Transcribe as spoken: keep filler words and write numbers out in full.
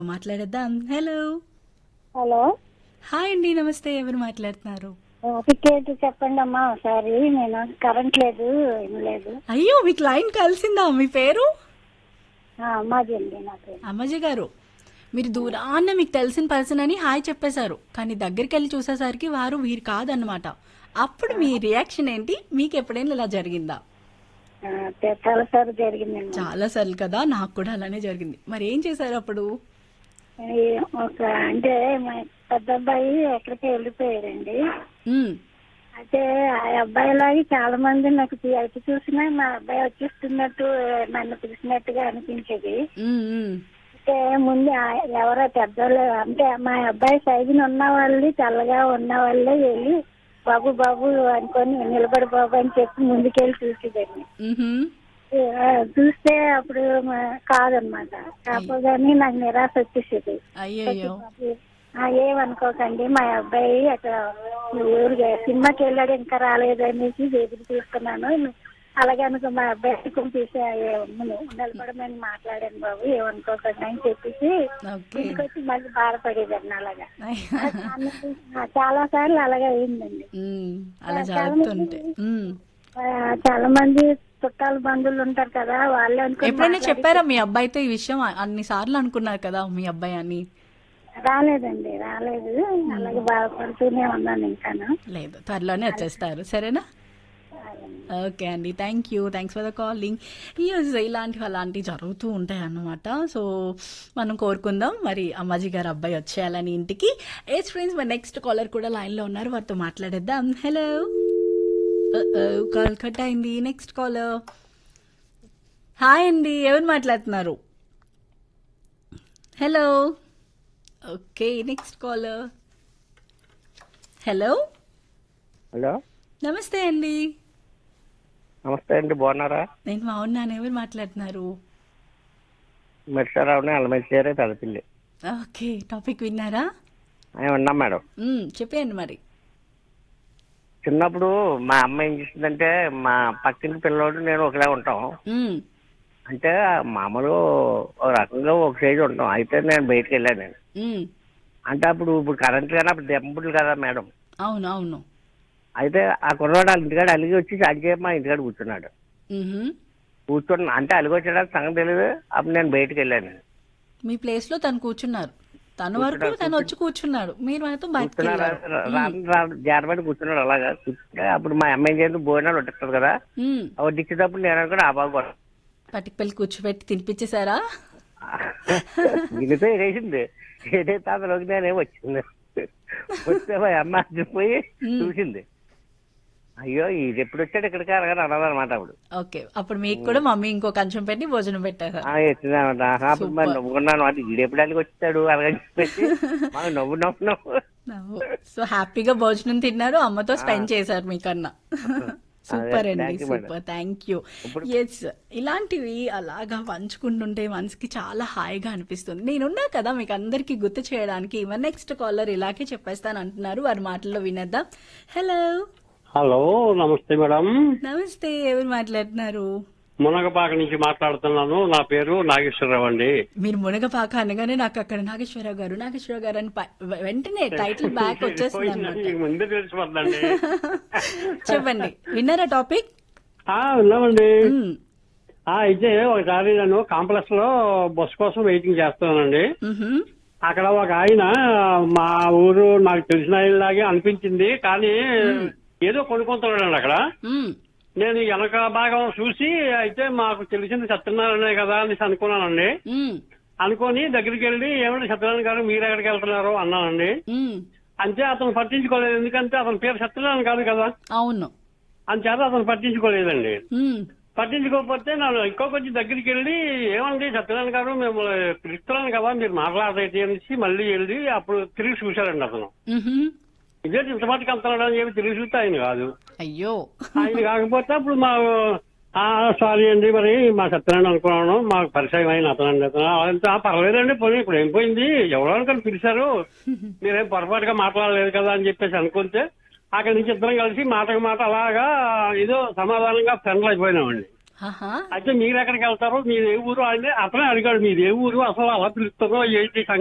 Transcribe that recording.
మాట్లాడేద్దాం. Hello. Hello. Hi అండి. నమస్తే. ఎవరు మాట్లాడుతున్నారు? టికెట్ చెప్పండి అమ్మా ఒకసారి. నేను కరెంట్ లేదు, ఏం లేదు. అయ్యో, మీకు లైన్ కలిసిందా? మీ పేరు? ఆ, అమ్మాజీ అండి నా పేరు. అమ్మాజీ గారు, మీరు దూరాన్న మీకు తెలిసిన పర్సన్ అని హాయ్ చెప్పేశారు, కానీ దగ్గరికి వెళ్ళి చూసేసరికి వారు వీరు కాదన్నమాట. అప్పుడు మీ రియాక్షన్ ఏంటి? మీకు ఎప్పుడైనా ఇలా జరిగిందా? ఆ, తె- చాలాసార్లు జరిగిందండి. చాలా సార్లు కదా, నాకు కూడా అలానే జరిగింది. మరి ఏం చేశారు అప్పుడు? ఈ ఒక అంటే మా పెద్ద అబ్బాయి ఎక్కడికి వెళ్ళిపోయారండి. ఉమ్, అయితే ఆ అబ్బాయి లాగే చాలా మంది నాకు చూ- ఎటు చూసినా మా అబ్బాయి వచ్చేస్తున్నట్టు, నన్ను పిలిచినట్టుగా అనిపించేది. ఉమ్, ఉమ్. అంటే ముందు ఆ- ఎవరో పెద్దోళ్ళు అంటే మా అబ్బాయి సైజున ఉన్న వాళ్ళు, తెల్లగా ఉన్న వాళ్ళే వెళ్ళి బాబు బాబు అనుకొని నిలబడి బాబు అని చెప్పి ముందుకెళ్ళి చూసేదాన్ని. ఉహుం. ఆ, చూస్తే అప్పుడు మా- కాదనమాట. కాకపోగానే నాకు నిరాశ వచ్చేసేది. అయ్యయ్యో. ఆ, ఏమనుకోకండి, మా అబ్బాయి అక్కడ ఊరికి సినిమాకి వెళ్ళాడు, ఇంకా రాలేదు అనేసి ఎదురు చూస్తున్నాను. అలాగే అనుకో మా అబ్బాయి తీసే నిలబడమని మాట్లాడాను బాబు, ఏమనుకోకండి అని చెప్పేసి ఓకే. ఇంటికొచ్చి మళ్ళీ బాధపడేదాన్ని. అలాగా ఆ, చాలా సార్లు అలాగే అయిందండి. ఉమ్, అలా చాలా జరుగుతుంటే మంది ఉమ్. ఆ, చాలా మంది చుట్టాలు బంధువులు ఉంటారు కదా, వాళ్ళే అనుకుని ఎప్పుడైనా మాట్లాడి చెప్పారా మీ అబ్బాయితో ఈ విషయం? అన్ని సార్లు అనుకున్నారు కదా మీ అబ్బాయి అని. రాలేదండి, రాలేదు. అలాగే బాధపడుతూనే ఉన్నాను ఇంకాను. లేదు, త్వరలోనే వచ్చేస్తారు. సరేనా? ఓకే అండి. Thank you. Thanks for the calling. Yes, ఇలాంటివి అలాంటివి జరుగుతూ ఉంటాయి అన్నమాట. సో మనం కోరుకుందాం మరి అమ్మాజీ గారు అబ్బాయి వచ్చేయాలని ఇంటికి. ఎస్ ఫ్రెండ్స్, మరి నెక్స్ట్ కాలర్ కూడా లైన్లో ఉన్నారు, వారితో మాట్లాడేద్దాం. హలో. కాల్ కట్ అయింది. Next caller. హాయ్ అండి. ఎవరు మాట్లాడుతున్నారు? Hello. Okay, next caller. Hello. Hello, నమస్తే అండి. నమస్తే అండి, బాగున్నారా? నేను బాగున్నాను. ఎవరు మాట్లాడుతున్నారు? మెట్టారావుని అలమేశ్వరే పెదపిల్లి. ఓకే, టాపిక్ విన్నారా? ఆయన ఉన్నాం మేడం. మ్మ్, చెప్పండి మరి. చిన్నప్పుడు మా అమ్మ ఏం చేసిందంటే, మా పక్కింటి పిల్లోడు నేను ఒకలా ఉంటాం. మ్మ్, అంటే మామూలు ఒక రకంగా ఒక సైజు ఉంటాం. అయితే నేను బయటకు వెళ్ళాను నేను. మ్మ్. అంటే అప్పుడు ఇప్పుడు కరెంట్ కానీ అప్పుడు దెబ్బలు కదా మేడం. అవును అవును. అయితే ఆ కుర్రవాడు వాళ్ళ ఇంటికాడ అలిగి వచ్చి అడిగేపు మా ఇంటికాడ కూర్చున్నాడు. మ్హూ. కూర్చున్నా అంటే అలిగి వచ్చాడని సంగతి తెలియదు. అప్పుడు నేను బయటకు వెళ్ళాను. మీ ప్లేస్ లో తను కూర్చున్నారు, తను వరకు కూర్చున్నాడు, తను వచ్చి కూర్చున్నాడు, మీరు మాత్రం బయటకు కూర్చున్నాడు వెళ్ళారు. రాను రాను జారబడి కూర్చున్నాడు. అలాగా కూర్చుంటే అప్పుడు మా అమ్మాయి చేసి భోజనాలు వడ్డిస్తుంది కదా, మ్మ్. వడ్డించేటప్పుడు నేను అనుకుని ఆ బాబు కూడా పట్టుకు పెళ్ళి కూర్చోబెట్టి తినిపించేశారా? గిన్నెతో వేసింది. ఏదైతే అందులోకి నేనే వచ్చింది. వస్తే మా అమ్మ పోయి చూసింది. అయ్యో ఇది ఎప్పుడు వచ్చాడు ఇక్కడికి అలాగని అన్నదన్నమాట. అప్పుడు ఓకే, అప్పుడు మీకు కూడా మమ్మీ ఇంకో కంచం పెట్టి భోజనం పెట్టారు. ఆ ఎత్తిందన్నమాట. అప్పుడు మరి నవ్వుకున్నాను, అది ఈడు ఎప్పుడు అడిగి వచ్చాడు అలాగని చెప్పేసి మనం నవ్వు నవ్వు నవ్వు. సో హ్యాపీగా భోజనం తిన్నారు, అమ్మతో స్పెండ్ చేశారు మీకన్నా. సూపర్ అదే, అండి, thank you, madam. Super, thank you. ఇప్పుడు ఎస్, ఇలాంటివి అలాగా పంచుకుంటుంటే మనసుకి చాలా హాయిగా అనిపిస్తుంది. నేనున్నా కదా మీకు అందరికీ గుర్తు చేయడానికి. మరి నెక్స్ట్ కాలర్ ఇలాగే చెప్పేస్తాను అంటున్నారు, వారి మాటల్లో వినేద్దాం. హలో. హలో, నమస్తే మేడం. నమస్తే. ఎవరు మాట్లాడుతున్నారు? మునగపాక నుంచి మాట్లాడుతున్నాను. నా పేరు నాగేశ్వరరావు అండి. మీరు మునగపాక అనగానే నాకు అక్కడ నాగేశ్వరరావు గారు నాగేశ్వరరావు గారు అని ప- వెంటనే టైటిల్ బ్యాక్ వచ్చేస్తుంది అనమాట. మీకు ముందే తెలిసిపోద్దండి. చెప్పండి, విన్నారా టాపిక్? ఆ, విన్నామండి. మ్మ్. ఆ, అయితే ఒకసారి నేను కాంప్లెక్స్ లో బస్ కోసం వెయిటింగ్ చేస్తున్నానండి. మ్హూ. అక్కడ ఒక ఆయన, మా ఊరు నాకు తెలిసిన ఆయనలాగే అనిపించింది, కానీ ఏదో కొనుక్కుంటున్నాడండి అక్కడ. మ్మ్. నేను వెనక భాగం చూసి, అయితే మాకు తెలిసింది సత్యనారాయణ కదా అని అనుకున్నానండి. మ్మ్. అనుకొని దగ్గరికి వెళ్ళి, ఏమంటే సత్యనారాయణ గారు మీరు ఎక్కడికి వెళ్తున్నారు అన్నానండి. మ్మ్. అంతే, అతను పట్టించుకోలేదు. ఎందుకంటే అతని పేరు సత్యనారాయణ కాదు కదా, అవును. అంచేత అతను పట్టించుకోలేదండి. మ్మ్. పట్టించుకోకపోతే నన్ను ఇంకో కొంచెం దగ్గరికి వెళ్ళి, ఏమండి సత్యనారాయణ గారు మేము పిలుస్తున్నాను కదా మీరు మాట్లాడేది అనేసి మళ్ళీ వెళ్ళి అప్పుడు తిరిగి చూశారండి అతను. మ్హూ. ఇదే ఇంతపాటికి వెళ్తున్నాడు అని చెప్పి తిరిగి చూస్తే ఆయన కాదు. అయ్యో. ఆయన కాకపోతే అప్పుడు మా ఆ సారీ అండి, మరి మా సత్యనారాయణ అనుకున్నాను, మాకు పరిచయం అయిన అతనండి అతను. అంతా పర్లేదండి, పోనీ ఇప్పుడు ఏం పోయింది, ఎవరో అనుకుని పిలిచారు, మీరేం పొరపాటుగా మాట్లాడలేదు కదా అని చెప్పేసి అనుకుంటే అక్కడి నుంచి ఇద్దరం కలిసి మాటకు మాట అలాగా ఏదో సమాధానంగా ఫ్రెండ్లు అయిపోయినామండి. ఆహా. అయితే మీరు ఎక్కడికి వెళ్తారు, మీది ఏ ఊరు అని అతనే అడిగాడు. మీది ఏ ఊరు, అసలు అలా పిలుస్తారో ఏంటి